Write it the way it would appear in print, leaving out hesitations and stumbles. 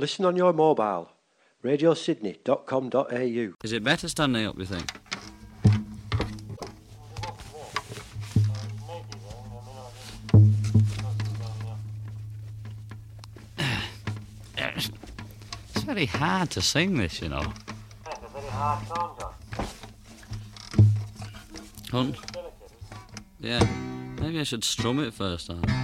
Listen on your mobile. radiosydney.com.au. Is it better standing up, you think? It's very hard to sing this, you know. It's a very hard song, John. Hunt? Yeah, maybe I should strum it first, huh?